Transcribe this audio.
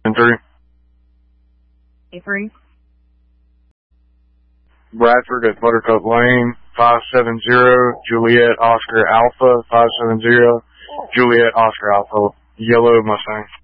And 3. A3. Bradford at Buttercup Lane, 570, Juliet Oscar Alpha, 570, Juliet Oscar Alpha, yellow Mustang.